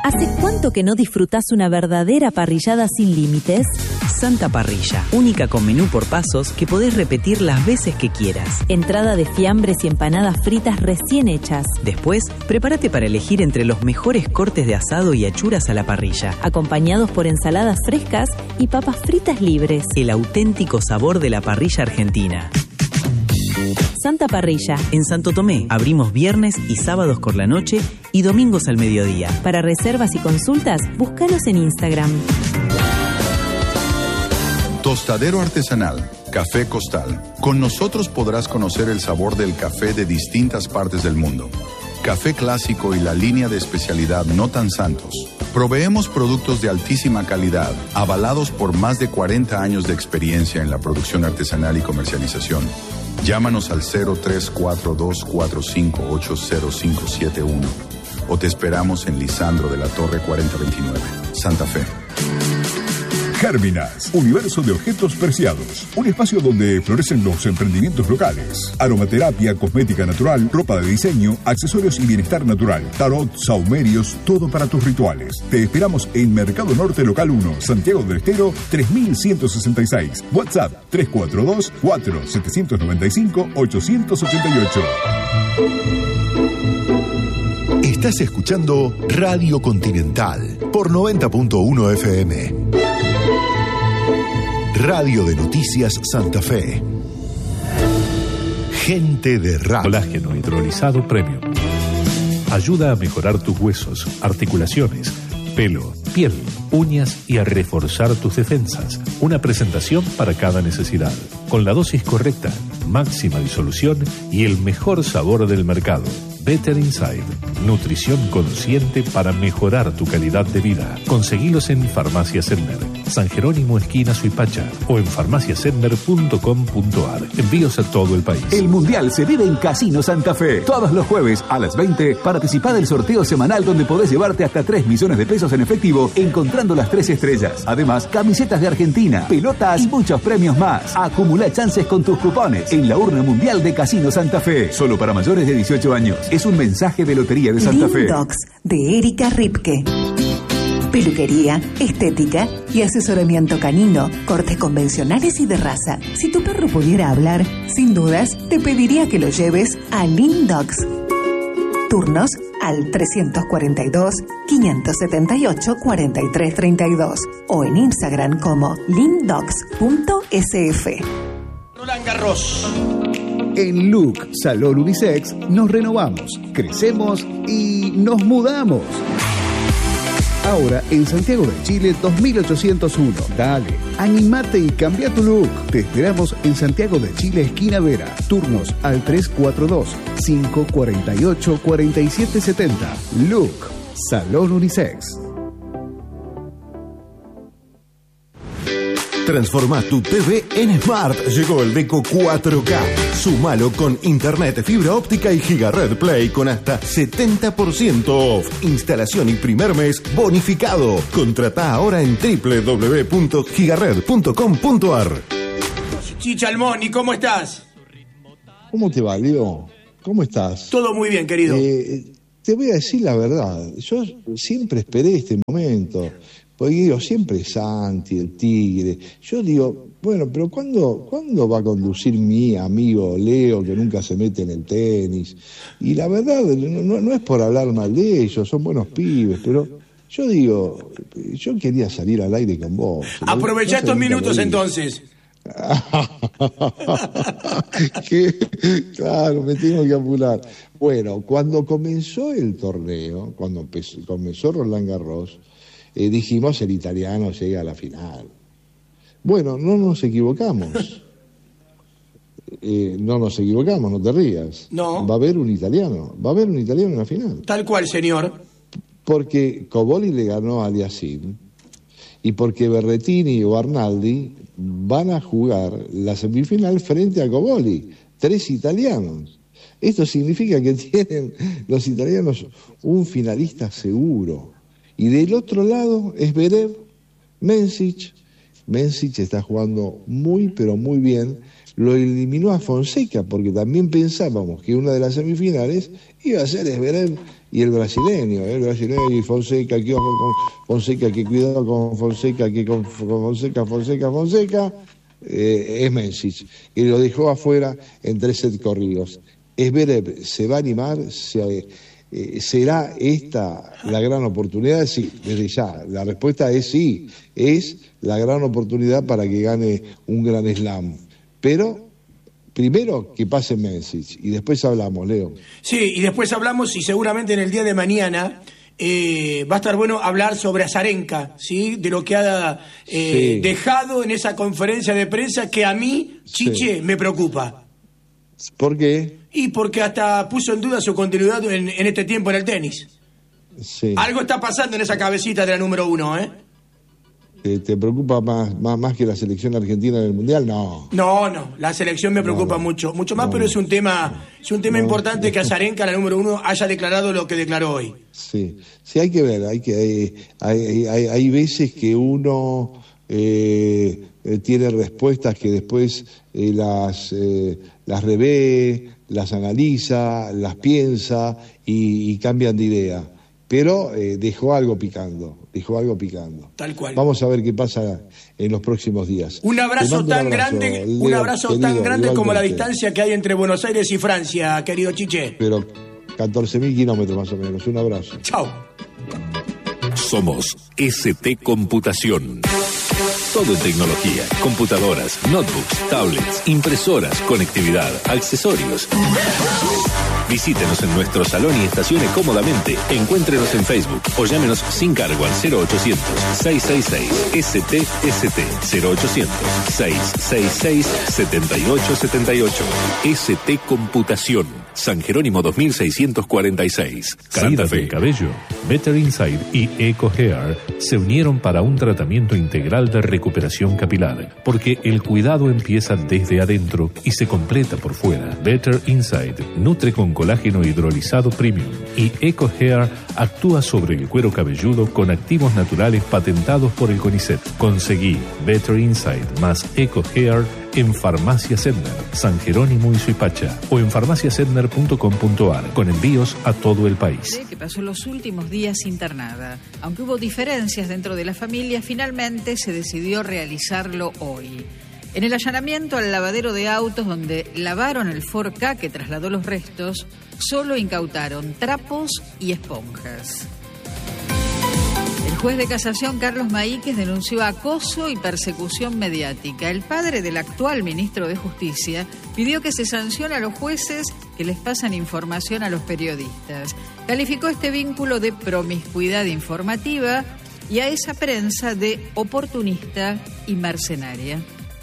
¿Hace cuánto que no disfrutás una verdadera parrillada sin límites? Santa Parrilla, única con menú por pasos que podés repetir las veces que quieras. Entrada de fiambres y empanadas fritas recién hechas. Después, prepárate para elegir entre los mejores cortes de asado y achuras a la parrilla, acompañados por ensaladas frescas y papas fritas libres. El auténtico sabor de la parrilla argentina. Santa Parrilla. En Santo Tomé, abrimos viernes y sábados por la noche y domingos al mediodía. Para reservas y consultas, búscanos en Instagram. Tostadero artesanal, Café Costal. Con nosotros podrás conocer el sabor del café de distintas partes del mundo. Café clásico y la línea de especialidad No Tan Santos. Proveemos productos de altísima calidad, avalados por más de 40 años de experiencia en la producción artesanal y comercialización. Llámanos al 034245805571 o te esperamos en Lisandro de la Torre 4029, Santa Fe. Gérminas, universo de objetos preciados. Un espacio donde florecen los emprendimientos locales. Aromaterapia, cosmética natural, ropa de diseño, accesorios y bienestar natural. Tarot, saumerios, todo para tus rituales. Te esperamos en Mercado Norte Local 1, Santiago del Estero, 3166. WhatsApp 342-4795-888. Estás escuchando Radio Continental por 90.1 FM. Radio de Noticias Santa Fe. Gente de radio. Colágeno hidrolizado premium. Ayuda a mejorar tus huesos, articulaciones, pelo, piel, uñas y a reforzar tus defensas. Una presentación para cada necesidad. Con la dosis correcta, máxima disolución y el mejor sabor del mercado. Better Inside. Nutrición consciente para mejorar tu calidad de vida. Conseguilos en Farmacia Sender, San Jerónimo esquina Suipacha o en farmaciasender.com.ar. Envíos a todo el país. El Mundial se vive en Casino Santa Fe. Todos los jueves a las 20 participa del sorteo semanal donde podés llevarte hasta 3 millones de pesos en efectivo encontrando las 3 estrellas. Además, camisetas de Argentina, pelotas y muchos premios más. Acumula chances con tus cupones en la urna mundial de Casino Santa Fe. Solo para mayores de 18 años. Es un mensaje de Lotería de Santa Fe. Dogs de Erika Ripke. Peluquería, estética y asesoramiento canino, cortes convencionales y de raza. Si tu perro pudiera hablar, sin dudas, te pediría que lo lleves a Lean Dogs. Turnos al 342-578-4332 o en Instagram como leandogs.sf. Roland Garros. En Look Salón Unisex nos renovamos, crecemos y nos mudamos. Ahora en Santiago de Chile 2801. Dale, animate y cambia tu look. Te esperamos en Santiago de Chile, esquina Vera. Turnos al 342-548-4770. Look Salón Unisex. Transforma tu TV en Smart. Llegó el Deco 4K. Súmalo con internet, fibra óptica y Gigared Play con hasta 70% off. Instalación y primer mes bonificado. Contratá ahora en www.gigared.com.ar. Chicha Almoni, ¿cómo estás? ¿Cómo te va, Leo? ¿Cómo estás? Todo muy bien, querido. Te voy a decir la verdad. Yo siempre esperé este momento. Porque digo, siempre Santi, el Tigre. Yo digo, bueno, pero ¿cuándo va a conducir mi amigo Leo, que nunca se mete en el tenis? Y la verdad, no es por hablar mal de ellos, son buenos pibes, pero yo digo, yo quería salir al aire con vos. Aprovechá estos minutos entonces. Claro, me tengo que apurar. Bueno, cuando comenzó el torneo, cuando comenzó Roland Garros, dijimos el italiano llega a la final. Bueno, no nos equivocamos. No te rías. No. Va a haber un italiano en la final. Tal cual, señor. Porque Cobolli le ganó a Aliassime y porque Berrettini o Arnaldi van a jugar la semifinal frente a Cobolli. 3 italianos. Esto significa que tienen los italianos un finalista seguro. Y del otro lado es Zverev, Mensich. Mensich está jugando muy, pero muy bien. Lo eliminó a Fonseca porque también pensábamos que una de las semifinales iba a ser Zverev y el brasileño y Fonseca, que ojo con Fonseca, que cuidado con Fonseca, que con Fonseca, es Mensich, y lo dejó afuera en 3 sets corridos. Zverev se va a animar, ¿será esta la gran oportunidad? Sí, desde ya, la respuesta es sí, es la gran oportunidad para que gane un gran slam, pero primero que pase Mensich y después hablamos, Leo. Sí, y después hablamos y seguramente en el día de mañana va a estar bueno hablar sobre Azarenka, ¿sí? De lo que ha dejado en esa conferencia de prensa que a mí, Chiche, me preocupa. ¿Por qué? Y porque hasta puso en duda su continuidad en este tiempo en el tenis. Sí. Algo está pasando en esa cabecita de la número 1, ¿eh? ¿Te preocupa más que la selección argentina en el Mundial? No, la selección me preocupa mucho más, pero es un tema importante que Azarenka, la número 1, haya declarado lo que declaró hoy. Sí, hay que ver, hay veces que uno tiene respuestas que después las revé, las analiza, las piensa y cambian de idea. Pero dejó algo picando. Tal cual. Vamos a ver qué pasa en los próximos días. Un abrazo tan grande, Leo, un abrazo querido, tan grande como la distancia que hay entre Buenos Aires y Francia, querido Chiche. Pero 14.000 kilómetros más o menos. Un abrazo. Chao. Somos ST Computación. Todo en tecnología, computadoras, notebooks, tablets, impresoras, conectividad, accesorios. Visítenos en nuestro salón y estacione cómodamente. Encuéntrenos en Facebook o llámenos sin cargo al 0800-666-STST 0800-666-7878. ST Computación. San Jerónimo 2646. Caídas del cabello. Better Inside y Eco Hair se unieron para un tratamiento integral de recuperación capilar, porque el cuidado empieza desde adentro y se completa por fuera. Better Inside nutre con colágeno hidrolizado premium y Eco Hair actúa sobre el cuero cabelludo con activos naturales patentados por el CONICET. Conseguí Better Inside más Eco Hair en Farmacia Sedner, San Jerónimo y Suipacha, o en farmaciasedner.com.ar, con envíos a todo el país. Que pasó los últimos días internada. Aunque hubo diferencias dentro de la familia, finalmente se decidió realizarlo hoy. En el allanamiento al lavadero de autos donde lavaron el Ford Ka que trasladó los restos, solo incautaron trapos y esponjas. El juez de casación Carlos Maíquez denunció acoso y persecución mediática. El padre del actual ministro de Justicia pidió que se sancione a los jueces que les pasan información a los periodistas. Calificó este vínculo de promiscuidad informativa y a esa prensa de oportunista y mercenaria.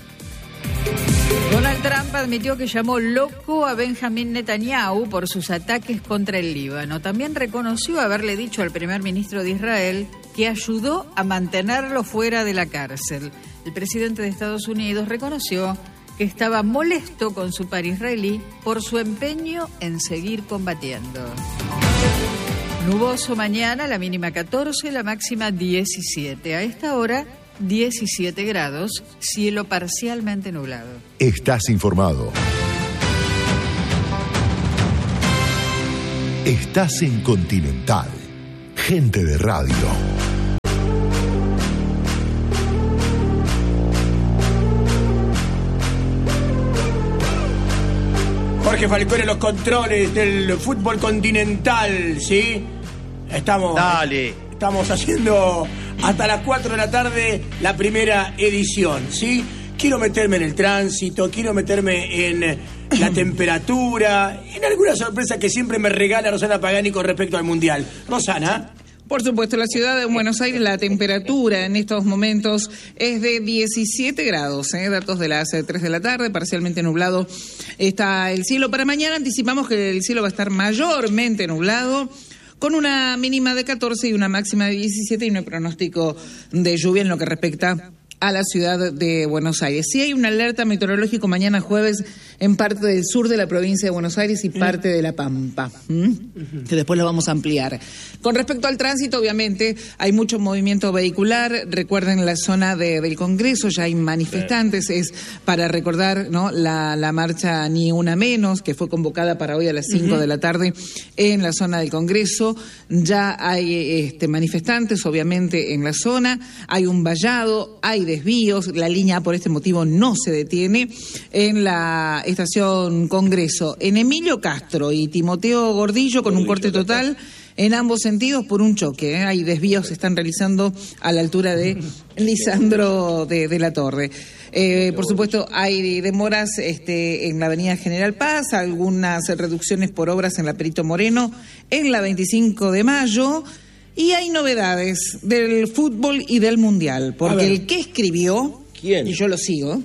Donald Trump admitió que llamó loco a Benjamin Netanyahu por sus ataques contra el Líbano. También reconoció haberle dicho al primer ministro de Israel que ayudó a mantenerlo fuera de la cárcel. El presidente de Estados Unidos reconoció que estaba molesto con su par israelí por su empeño en seguir combatiendo. Nuboso mañana, la mínima 14, la máxima 17. A esta hora, 17 grados, cielo parcialmente nublado. Estás informado. Estás en Continental. Gente de radio. Jorge Falcón en los controles del fútbol continental, ¿sí? Estamos haciendo hasta las 4 de la tarde la primera edición, ¿sí? Quiero meterme en el tránsito, quiero meterme en la temperatura, en alguna sorpresa que siempre me regala Rosana Pagani con respecto al Mundial. Rosana. Por supuesto, la ciudad de Buenos Aires, la temperatura en estos momentos es de 17 grados, datos de las 3 de la tarde, parcialmente nublado está el cielo. Para mañana anticipamos que el cielo va a estar mayormente nublado, con una mínima de 14 y una máxima de 17, y no hay pronóstico de lluvia en lo que respecta a la ciudad de Buenos Aires. Sí hay una alerta meteorológico mañana jueves en parte del sur de la provincia de Buenos Aires y parte de La Pampa, que después lo vamos a ampliar. Con respecto al tránsito, obviamente, hay mucho movimiento vehicular. Recuerden la zona del Congreso, ya hay manifestantes, es para recordar, ¿no?, la marcha Ni Una Menos, que fue convocada para hoy a las 5 de la tarde en la zona del Congreso. Ya hay manifestantes, obviamente, en la zona, hay un vallado, hay desvíos, la línea A por este motivo no se detiene en la estación Congreso. En Emilio Castro y Timoteo Gordillo, con un corte total en ambos sentidos por un choque. Hay desvíos que se están realizando a la altura de Lisandro de la Torre. Por supuesto, hay demoras en la avenida General Paz, algunas reducciones por obras en la Perito Moreno, en la 25 de mayo, y hay novedades del fútbol y del Mundial, porque el que escribió, ¿quién? Y yo lo sigo,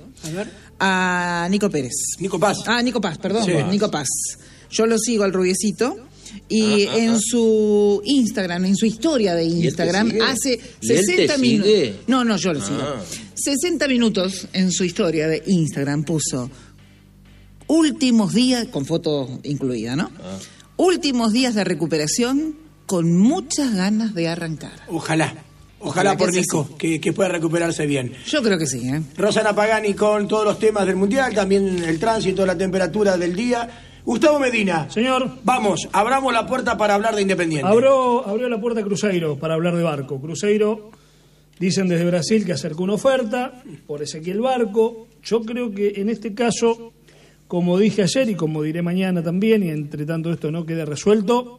a Nico Pérez. Nico Paz. Nico Paz, perdón, Sí. Nico Paz. Yo lo sigo al rubiecito. Y en su Instagram, en su historia de Instagram, hace 60 minutos. No, yo lo sigo. 60 minutos en su historia de Instagram puso últimos días, con foto incluida, ¿no? Últimos días de recuperación con muchas ganas de arrancar. Ojalá por Nico, que pueda recuperarse bien. Yo creo que sí, ¿eh? Rosana Pagani con todos los temas del Mundial, también el tránsito, la temperatura del día. Gustavo Medina. Señor. Vamos, abramos la puerta para hablar de Independiente. Abrió la puerta Cruzeiro para hablar de Barco. Cruzeiro, dicen desde Brasil que acercó una oferta por Ezequiel Barco. Yo creo que en este caso, como dije ayer y como diré mañana también, y entre tanto esto no quede resuelto,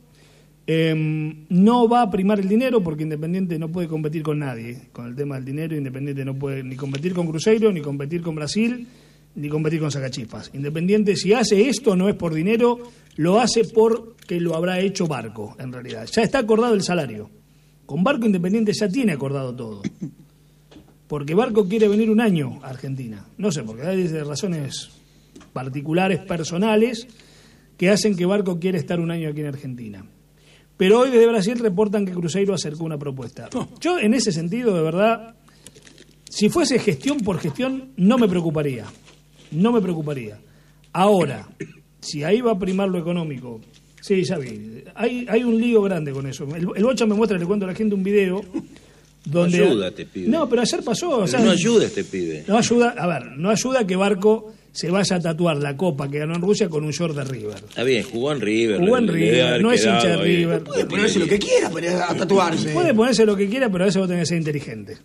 no va a primar el dinero porque Independiente no puede competir con nadie. Con el tema del dinero, Independiente no puede ni competir con Cruzeiro, ni competir con Brasil, ni competir con Sacachispas. Independiente, si hace esto, no es por dinero, lo hace porque lo habrá hecho Barco, en realidad. Ya está acordado el salario. Con Barco Independiente ya tiene acordado todo. Porque Barco quiere venir un año a Argentina. No sé, porque hay razones particulares, personales, que hacen que Barco quiera estar un año aquí en Argentina. Pero hoy desde Brasil reportan que Cruzeiro acercó una propuesta. Yo, en ese sentido, de verdad, si fuese gestión por gestión, no me preocuparía. No me preocuparía. Ahora, si ahí va a primar lo económico, sí, ya vi, hay un lío grande con eso. El Bocha me muestra, le cuento a la gente un video donde... No ayuda, te pide. No, pero ayer pasó. Pero no ayuda, te pide. No ayuda, no ayuda que Barco se vaya a tatuar la copa que ganó en Rusia con un short de River. Está bien, jugó en River. No es hincha de River. Puede ponerse lo que quiera para tatuarse. Puede ponerse lo que quiera, pero a veces vos tenés que ser inteligente.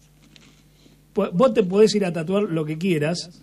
Vos te podés ir a tatuar lo que quieras,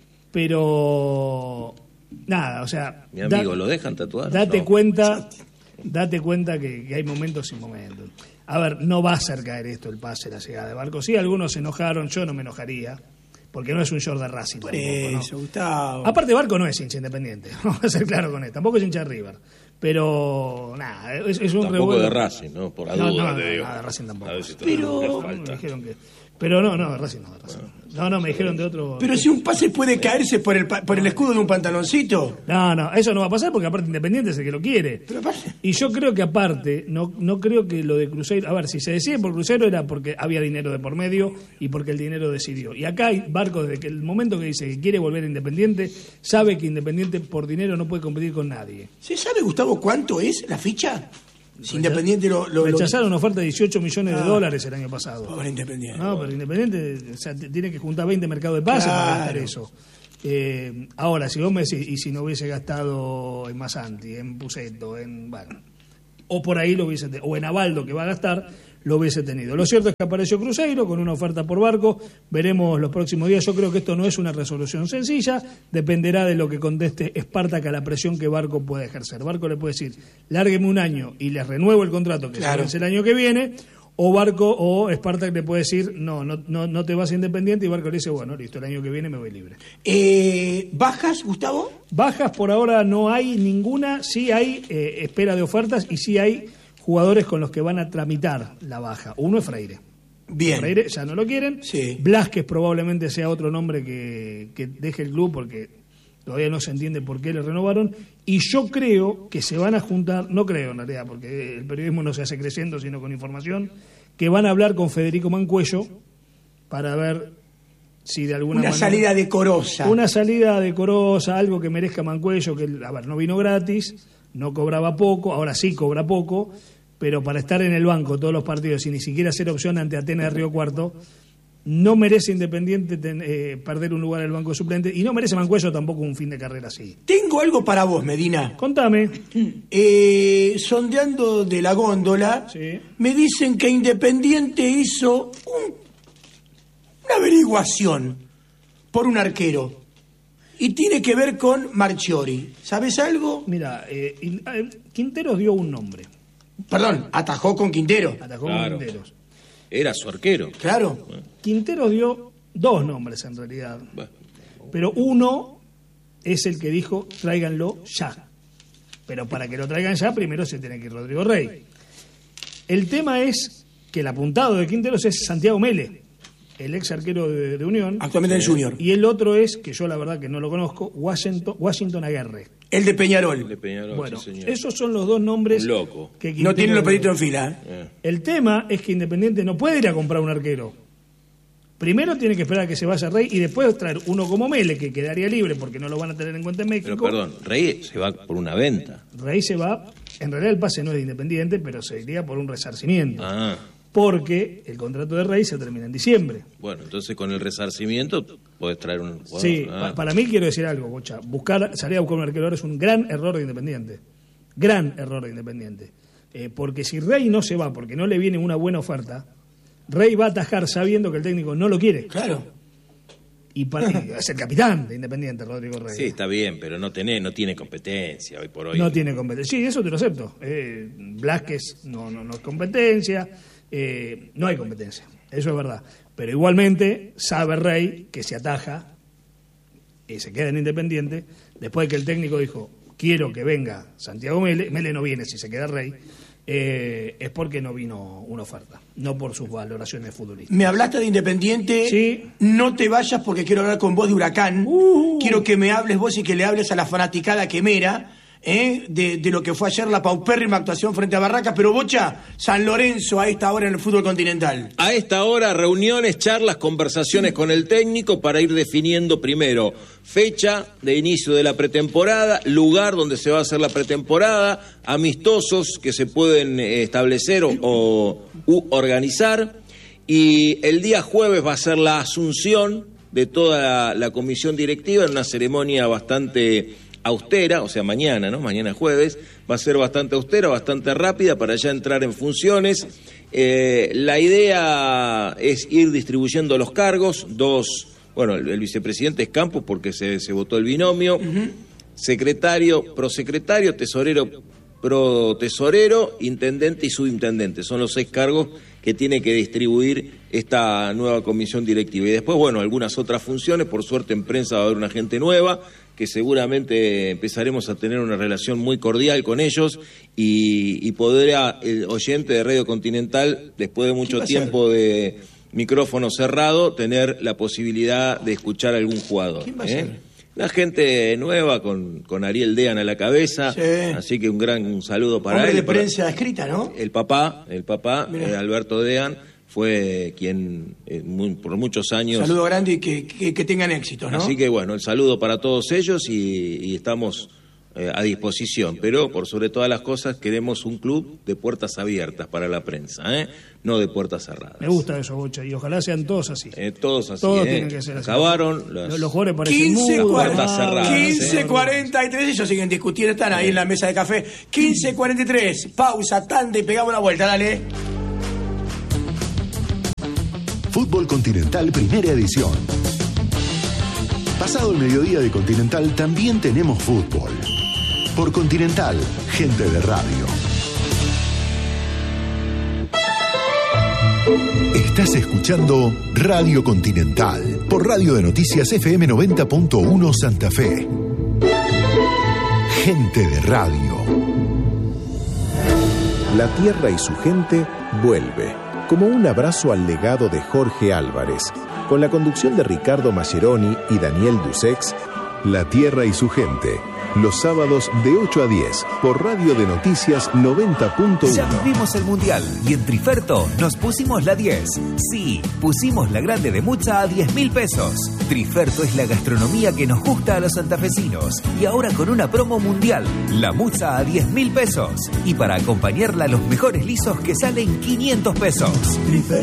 pero nada, o sea... Mi amigo, ¿lo dejan tatuar? Date cuenta que hay momentos y momentos. A ver, no va a hacer caer esto el pase, la llegada de Barco. Sí, algunos se enojaron, yo no me enojaría, porque no es un short de Racing. Por eso, Gustavo. Aparte, Barco no es hincha Independiente, vamos a ser claro con él, tampoco es hincha de River. Pero, nada, es un tampoco revuelo. De Racing, ¿no? Por la duda, te digo. No, de Racing tampoco. A ver si pero me dijeron que... Pero no, de Racing no, de Racing. No, me dijeron de otro... Pero si un pase puede caerse por el escudo de un pantaloncito. No, eso no va a pasar porque aparte Independiente es el que lo quiere. Y yo creo que aparte, no creo que lo de Cruzeiro... A ver, si se decide por Cruzeiro era porque había dinero de por medio y porque el dinero decidió. Y acá hay Barco, desde que el momento que dice que quiere volver a Independiente, sabe que Independiente por dinero no puede competir con nadie. ¿Se sabe, Gustavo, cuánto es la ficha? Si Independiente lo rechazaron una oferta de 18 millones de dólares el año pasado. Pobre Independiente. No, pero Independiente, o sea, tiene que juntar 20 mercados de pases para gastar eso. Ahora, si vos me decís, y si no hubiese gastado en Masanti, en Puceto, o por ahí lo hubiese tenido, o en Abaldo que va a gastar, lo hubiese tenido. Lo cierto es que apareció Cruzeiro con una oferta por Barco, veremos los próximos días. Yo creo que esto no es una resolución sencilla, dependerá de lo que conteste Espartaca a la presión que Barco puede ejercer. Barco le puede decir, lárgueme un año y les renuevo el contrato que se vence el año que viene, o Espartaca le puede decir, no te vas a Independiente, y Barco le dice, bueno, listo, el año que viene me voy libre. ¿Bajas, Gustavo? Bajas por ahora no hay ninguna, sí hay espera de ofertas y sí hay jugadores con los que van a tramitar la baja. Uno es Freire. Bien. Freire ya no lo quieren. Sí. Blázquez probablemente sea otro nombre que deje el club porque todavía no se entiende por qué le renovaron. Y yo creo que se van a juntar, no creo en realidad, porque el periodismo no se hace creciendo sino con información, que van a hablar con Federico Mancuello para ver si de alguna Una manera... salida decorosa. Una salida decorosa, algo que merezca Mancuello, que, a ver, no vino gratis, no cobraba poco, ahora sí cobra poco, pero para estar en el banco todos los partidos y ni siquiera ser opción ante Atenas de Río Cuarto, no merece Independiente perder un lugar en el banco de suplente, y no merece Mancuello tampoco un fin de carrera así. Tengo algo para vos, Medina. Contame. Sondeando de la góndola, sí, me dicen que Independiente hizo una averiguación por un arquero. Y tiene que ver con Marchiori. ¿Sabes algo? Mira, Quinteros dio un nombre. Perdón, atajó con Quintero. Atajó Claro. con Quinteros. Era su arquero. Claro. Quinteros dio dos nombres en realidad. Pero uno es el que dijo, tráiganlo ya. Pero para que lo traigan ya, primero se tiene que ir Rodrigo Rey. El tema es que el apuntado de Quinteros es Santiago Mele, el ex arquero de Unión. Actualmente en Junior. Y el otro es, que yo la verdad que no lo conozco, Washington Aguerre. El de Peñarol. El de Peñarol, Bueno, sí, señor. esos son los dos nombres. Un loco. Que No tiene los peditos en fila. El tema es que Independiente no puede ir a comprar un arquero. Primero tiene que esperar a que se vaya Rey y después traer uno como Mele, que quedaría libre porque no lo van a tener en cuenta en México. Pero perdón, Rey se va por una venta. Rey se va, en realidad el pase no es de Independiente, pero se iría por un resarcimiento. Ah, Porque el contrato de Rey se termina en diciembre. bueno, entonces con el resarcimiento podés traer un jugador. Sí, Ah. para mí quiero decir algo, Bocha. Salir a buscar un arquero ahora es un gran error de Independiente. Gran error de Independiente. Porque si Rey no se va porque no le viene una buena oferta, Rey va a atajar sabiendo que el técnico no lo quiere. Claro. Y es el capitán de Independiente, Rodrigo Rey. Sí, está bien, pero no tiene competencia hoy por hoy. No tiene competencia. Sí, eso te lo acepto. Blázquez no es competencia. No hay competencia. Eso es verdad. Pero igualmente sabe Rey que se ataja y se queda en Independiente después de que el técnico dijo, quiero que venga Santiago Mele. Mele no viene si se queda Rey. Es porque no vino una oferta, no por sus valoraciones futbolísticas. Me hablaste de Independiente. Sí. No te vayas porque quiero hablar con vos de Huracán. Quiero que me hables vos y que le hables a la fanaticada quemera de lo que fue ayer la paupérrima actuación frente a Barracas. Pero Bocha, San Lorenzo a esta hora en el fútbol continental. A esta hora, reuniones, charlas, conversaciones con el técnico para ir definiendo primero fecha de inicio de la pretemporada, lugar donde se va a hacer la pretemporada, amistosos que se pueden establecer o organizar. Y el día jueves va a ser la asunción de toda la comisión directiva en una ceremonia bastante austera, o sea, mañana, ¿no? Mañana jueves, va a ser bastante austera, bastante rápida para ya entrar en funciones. La idea es ir distribuyendo los cargos, el vicepresidente es Campos porque se votó el binomio, secretario, prosecretario, tesorero, protesorero, intendente y subintendente. Son los 6 cargos que tiene que distribuir esta nueva comisión directiva. Y después, algunas otras funciones, por suerte en prensa va a haber una gente nueva, que seguramente empezaremos a tener una relación muy cordial con ellos y podrá el oyente de Radio Continental, después de mucho tiempo de micrófono cerrado, tener la posibilidad de escuchar a algún jugador. ¿Quién va a ser? La gente nueva con Ariel Dean a la cabeza, Sí. Así que un gran saludo para Hombre él. de prensa escrita, ¿no? El papá, Alberto Dean, fue quien por muchos años... Saludo grande y que tengan éxito, ¿no? Así que el saludo para todos ellos y estamos a disposición. Pero por sobre todas las cosas queremos un club de puertas abiertas para la prensa, no de puertas cerradas. Me gusta eso, Bocha, y ojalá sean todos así. Todos así. Todos tienen que ser así. Acabaron los jugadores parecen 15:43, ellos siguen discutiendo, están ahí en la mesa de café. 15:43, pausa, tanda y pegamos la vuelta, dale. Fútbol Continental Primera Edición. Pasado el mediodía de Continental también tenemos fútbol. Por Continental, gente de radio. Estás escuchando Radio Continental por Radio de Noticias FM 90.1 Santa Fe. Gente de radio. La tierra y su gente vuelve, como un abrazo al legado de Jorge Álvarez, con la conducción de Ricardo Mascheroni y Daniel Dusex. La tierra y su gente, los sábados de 8 a 10 por Radio de Noticias 90.1. Ya vivimos el Mundial y en Triferto nos pusimos la 10. Sí, pusimos la grande de Mucha a 10.000 pesos. Triferto es la gastronomía que nos gusta a los santafesinos y ahora con una promo mundial, la Mucha a 10.000 pesos. Y para acompañarla los mejores lisos que salen 500 pesos. Triferto.